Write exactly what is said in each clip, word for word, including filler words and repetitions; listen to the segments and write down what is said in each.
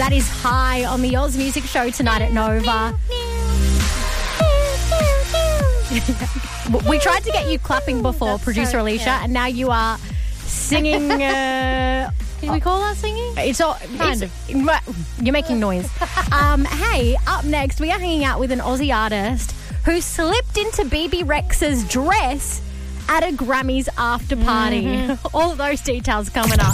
That is High on the Oz Music Show tonight at Nova. We tried to get you clapping before, That's producer so Alicia, cute. and now you are singing. Uh, Can we call that singing? It's all Kind it's, You're making noise. um, hey, up next, we are hanging out with an Aussie artist who slipped into B B Rexha's dress at a Grammys after party. Mm-hmm. All those details coming up.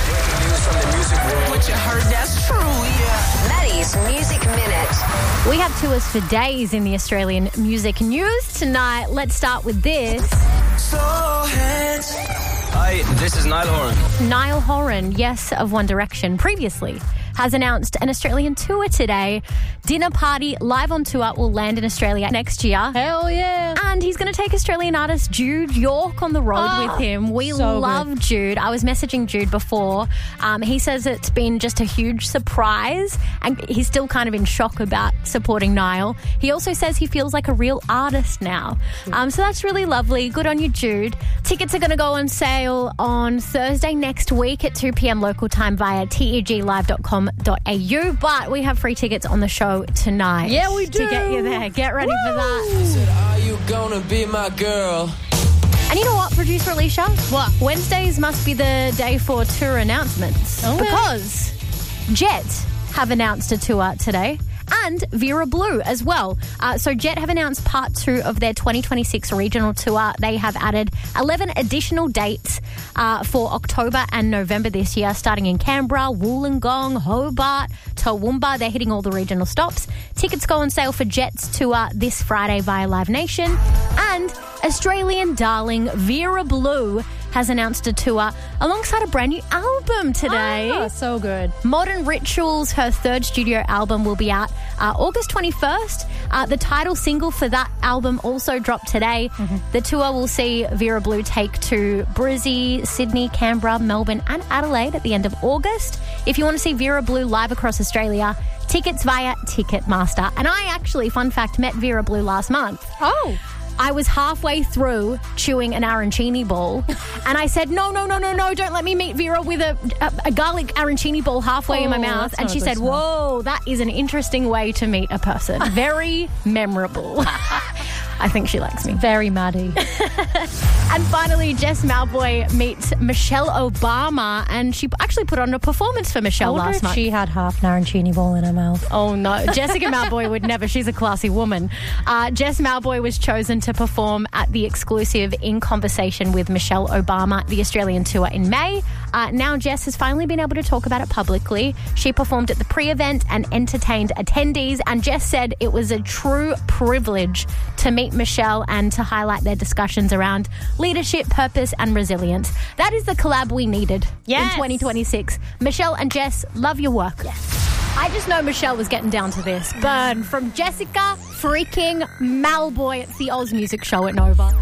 What you heard, that's true, yeah. Maddie's Music Minute. We have tours for days in the Australian music news tonight. Let's start with this. So hands. Hi, this is Niall Horan. Niall Horan, yes, of One Direction, previously has announced an Australian tour today. Dinner Party live on tour will land in Australia next year. Hell yeah. And he's going to take Australian artist Jude York on the road Oh, with him. We so love good. Jude. I was messaging Jude before. Um, he says it's been just a huge surprise and he's still kind of in shock about supporting Niall. He also says he feels like a real artist now. Um, so that's really lovely. Good on you, Jude. Tickets are going to go on sale on Thursday next week at two p.m. local time via T E G live dot com dot a u. But we have free tickets on the show tonight. Yeah, we To do. get you there. Get ready for that. Said, are you gonna be my girl? And you know what, producer Alicia? What? Wednesdays must be the day for tour announcements. Oh, yeah. Because Jet have announced a tour today. And Vera Blue as well. Uh, so Jet have announced part two of their twenty twenty-six regional tour. They have added eleven additional dates uh, for October and November this year, starting in Canberra, Wollongong, Hobart, Toowoomba. They're hitting all the regional stops. Tickets go on sale for Jet's tour this Friday via Live Nation. And Australian darling Vera Blue has announced a tour alongside a brand new album today. Oh, so good. Modern Rituals, her third studio album, will be out uh, August twenty-first. Uh, the title single for that album also dropped today. Mm-hmm. The tour will see Vera Blue take to Brizzy, Sydney, Canberra, Melbourne and Adelaide at the end of August. If you want to see Vera Blue live across Australia, tickets via Ticketmaster. And I actually, fun fact, met Vera Blue last month. Oh. I was halfway through chewing an arancini ball and I said, no, no, no, no, no, don't let me meet Vera with a, a, a garlic arancini ball halfway in my Oh, mouth. that's And not she a good said, smell. whoa, that is an interesting way to meet a person. Very memorable. I think she likes me. Very Maddie. And finally, Jess Malboy meets Michelle Obama, and she actually put on a performance for I Michelle wonder last if month. she had half an arancini ball in her mouth. Oh, no. Jessica Malboy would never. She's a classy woman. Uh, Jess Malboy was chosen to perform at the exclusive In Conversation with Michelle Obama, the Australian tour in May. Uh, now Jess has finally been able to talk about it publicly. She performed at the pre-event and entertained attendees, and Jess said it was a true privilege to meet Michelle and to highlight their discussions around leadership, purpose and resilience. That is the collab we needed Yes. in twenty twenty-six. Michelle and Jess, love your work. I just know Michelle was getting down to this. But from Jessica freaking Malboy, it's the Oz Music Show at Nova.